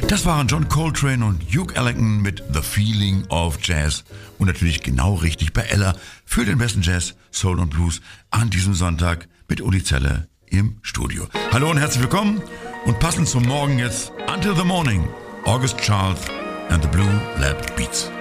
Das waren John Coltrane und Duke Ellington mit The Feeling of Jazz. Und natürlich genau richtig bei Ella für den besten Jazz, Soul und Blues an diesem Sonntag mit Uli Zelle im Studio. Hallo und herzlich willkommen und passend zum Morgen jetzt Until the Morning, August Charles and the Blue Lab Beats.